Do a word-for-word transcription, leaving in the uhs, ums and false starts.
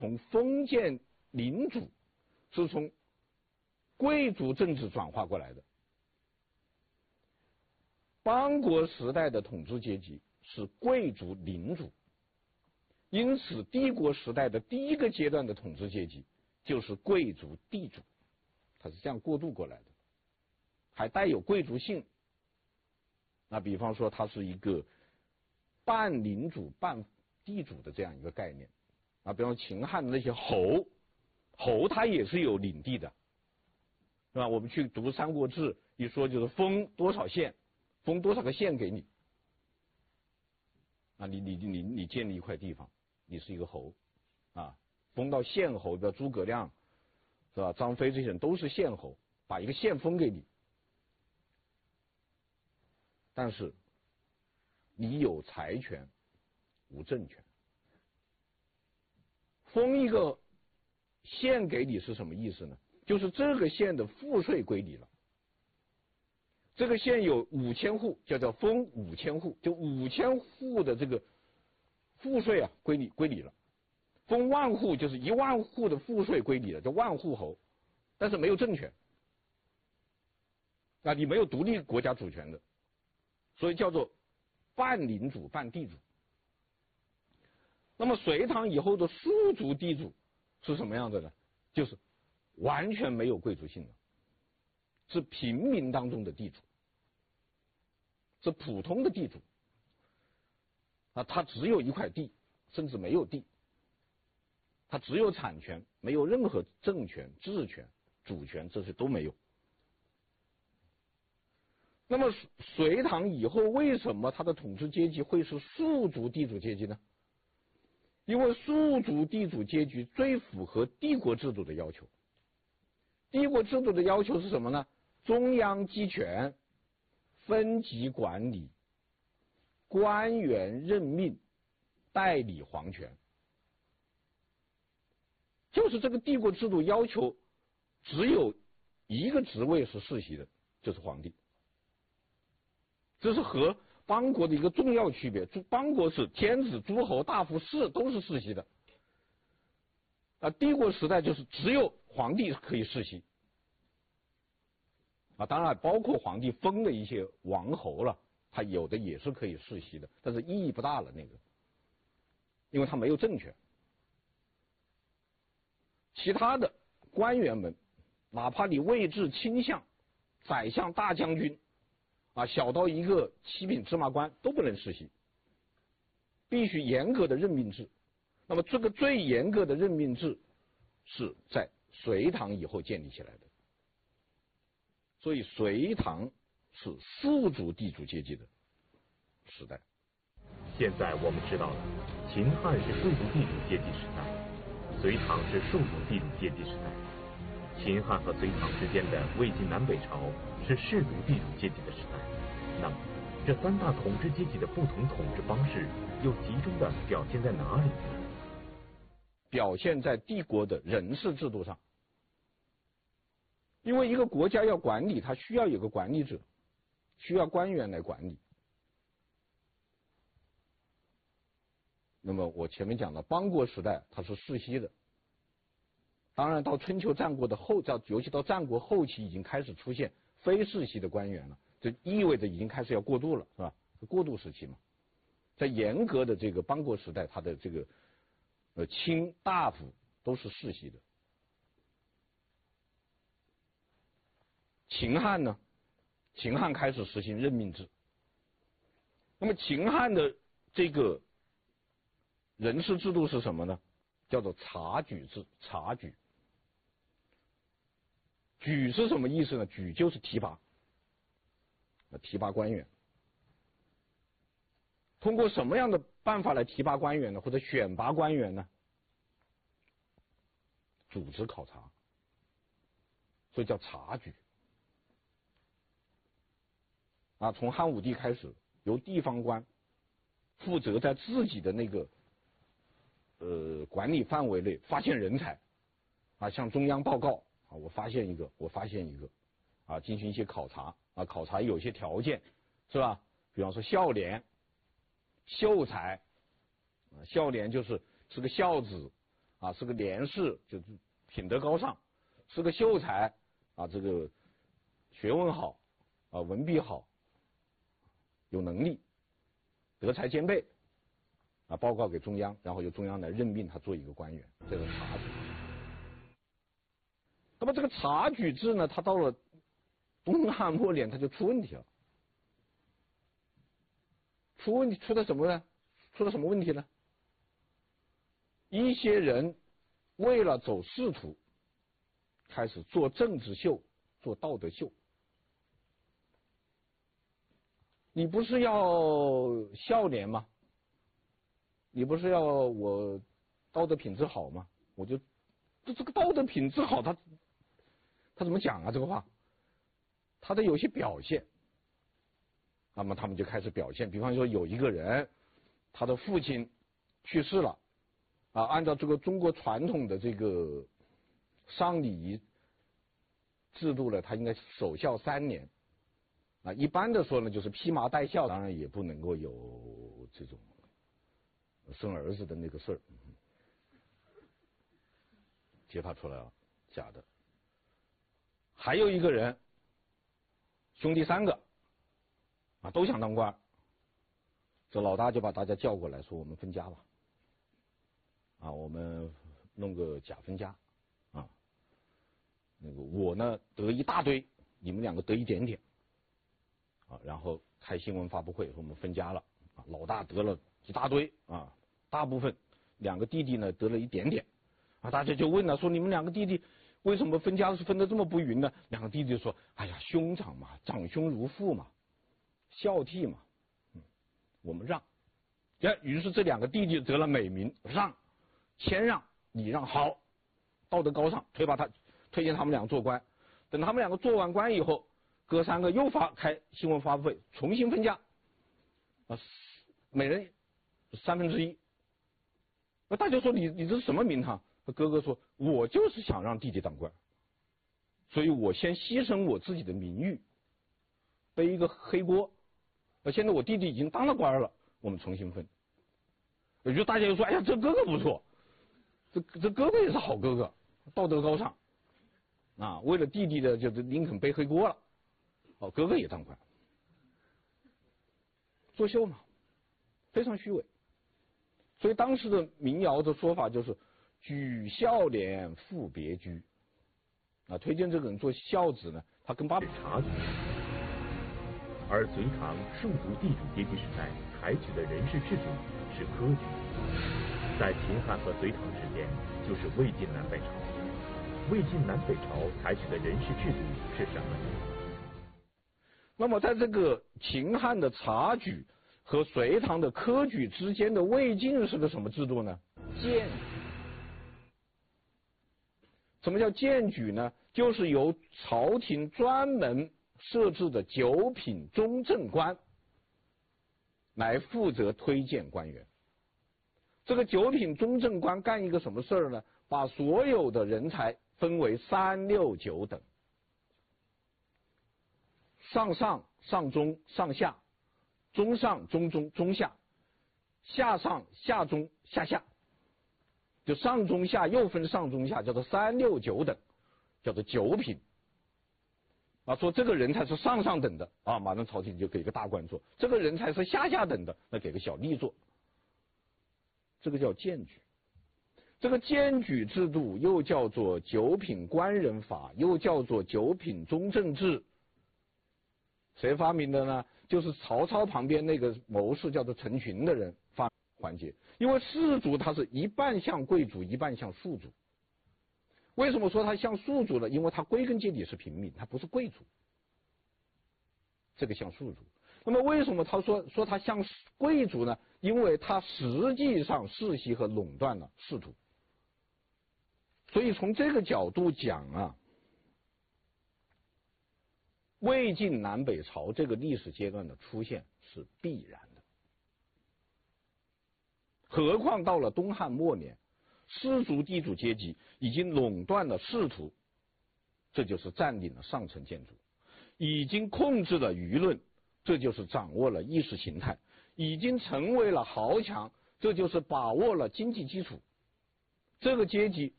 从封建领主是从贵族政治转化过来的。邦国时代的统治阶级是贵族领主，因此帝国时代的第一个阶段的统治阶级就是贵族地主，它是这样过渡过来的，还带有贵族性。那比方说，它是一个半领主半地主的这样一个概念啊。比方说秦汉的那些侯，侯他也是有领地的，是吧？我们去读《三国志》，一说就是封多少县，封多少个县给你啊，你你你你建立一块地方，你是一个侯啊，封到县侯，比如诸葛亮是吧？张飞这些人都是县侯，把一个县封给你。但是你有财权无政权。封一个县给你是什么意思呢？就是这个县的赋税归你了。这个县有五千户，叫叫封五千户，就五千户的这个赋税啊归你归你了。封万户就是一万户的赋税归你了，叫万户侯，但是没有政权，啊，你没有独立国家主权的。所以叫做半领主半地主。那么隋唐以后的庶族地主是什么样的呢？就是完全没有贵族性的，是平民当中的地主，是普通的地主啊，他只有一块地，甚至没有地，他只有产权，没有任何政权、治权、主权，这些都没有。那么隋唐以后，为什么他的统治阶级会是庶族地主阶级呢？因为庶族地主阶级最符合帝国制度的要求。帝国制度的要求是什么呢？中央集权，分级管理，官员任命，代理皇权。就是这个帝国制度要求，只有一个职位是世袭的，就是皇帝。这是和邦国的一个重要区别。邦国是天子、诸侯、大夫、士都是世袭的，啊，帝国时代就是只有皇帝可以世袭，啊，当然包括皇帝封的一些王侯了，他有的也是可以世袭的，但是意义不大了那个，因为他没有政权。其他的官员们，哪怕你位至卿相、宰相、大将军。啊，小到一个七品芝麻官都不能世袭，必须严格的任命制。那么这个最严格的任命制是在隋唐以后建立起来的，所以隋唐是庶族地主阶级的时代。 现在我们知道了，秦汉是庶族地主阶级时代，隋唐是庶族地主阶级时代。秦汉和隋唐之间的魏晋南北朝是士族地主阶级的时代。那么，这三大统治阶级的不同统治方式又集中的表现在哪里呢？ 表现在帝国的人事制度上。因为一个国家要管理，它需要有个管理者，需要官员来管理。那么我前面讲的邦国时代，它是世袭的。当然，到春秋战国的后，到尤其到战国后期，已经开始出现非世袭的官员了，这意味着已经开始要过渡了，是吧？过渡时期嘛，在严格的这个邦国时代，它的这个呃卿大夫都是世袭的。秦汉呢，秦汉开始实行任命制。那么秦汉的这个人事制度是什么呢？叫做察举制，察举。举是什么意思呢？举就是提拔，提拔官员。通过什么样的办法来提拔官员呢？或者选拔官员呢？组织考察，所以叫察举。啊，从汉武帝开始，由地方官负责在自己的那个呃管理范围内发现人才，啊，向中央报告啊，我发现一个，我发现一个，啊，进行一些考察啊，考察有些条件是吧？比方说孝廉、秀才，啊，孝廉就是是个孝子啊，是个廉士，就是品德高尚，是个秀才啊，这个学问好啊，文笔好，有能力，德才兼备啊，报告给中央，然后由中央来任命他做一个官员，这是察举。那么这个察举制呢，它到了东汉末年，它就出问题了。出问题出的什么呢？出了什么问题呢？一些人为了走仕途，开始做政治秀，做道德秀。你不是要孝廉吗？你不是要我道德品质好吗？我就这这个道德品质好，他他怎么讲啊？这个话，他的有些表现。那么他们就开始表现，比方说有一个人，他的父亲去世了，啊，按照这个中国传统的这个丧礼制度呢，他应该守孝三年，啊，一般的说呢就是披麻戴孝，当然也不能够有这种生儿子的那个事儿，揭发出来了，假的。还有一个人，兄弟三个。啊，都想当官，这老大就把大家叫过来说：“我们分家吧，啊，我们弄个假分家，啊，那个我呢得一大堆，你们两个得一点点，啊，然后开新闻发布会说我们分家了，啊，老大得了一大堆，啊，大部分两个弟弟呢得了一点点，啊，大家就问了，说你们两个弟弟为什么分家是分得这么不匀呢？两个弟弟说：哎呀，兄长嘛，长兄如父嘛。”孝悌嘛，嗯，我们让，呀，于是这两个弟弟得了美名，让，谦让，礼让，好，道德高尚，推把他推荐他们俩做官。等他们两个做完官以后，哥三个又发开新闻发布会，重新分家，啊，每人三分之一。那大家说你你这是什么名堂？哥哥说，我就是想让弟弟当官，所以我先牺牲我自己的名誉，背一个黑锅。那现在我弟弟已经当了官了，我们重新分。也就大家就说，哎呀，这哥哥不错，这这哥哥也是好哥哥，道德高尚，啊，为了弟弟的就是宁肯背黑锅了，哦，哥哥也当官，作秀嘛，非常虚伪。所以当时的民谣的说法就是举孝廉赴别居，啊，推荐这个人做孝子呢，他跟爸爸察举。而隋唐庶族地主阶级时代采取的人事制度是科举，在秦汉和隋唐之间就是魏晋南北朝。魏晋南北朝采取的人事制度是什么呢？ 那么在这个秦汉的察举和隋唐的科举之间的魏晋是个什么制度呢？荐举。什么叫荐举呢？就是由朝廷专门设置的九品中正官来负责推荐官员。这个九品中正官干一个什么事儿呢？把所有的人才分为三六九等，上上、上中、上下，中上、中中、中下，下上、下中、下下，就上中下又分上中下，叫做三六九等，叫做九品。啊，说这个人才是上上等的啊，马上朝廷就给个大官做；这个人才是下下等的，那给个小吏做。这个叫荐举。这个荐举制度又叫做九品官人法，又叫做九品中正制。谁发明的呢？就是曹操旁边那个谋士叫做陈群的人发环节。因为士族他是一半像贵族，一半像庶族。为什么说他像庶族呢？因为他归根结底是平民，他不是贵族，这个像庶族。那么为什么他说说他像贵族呢？因为他实际上世袭和垄断了仕途。所以从这个角度讲啊，魏晋南北朝这个历史阶段的出现是必然的。何况到了东汉末年，士族地主阶级已经垄断了仕途，这就是占领了上层建筑；已经控制了舆论，这就是掌握了意识形态；已经成为了豪强，这就是把握了经济基础。 这个阶级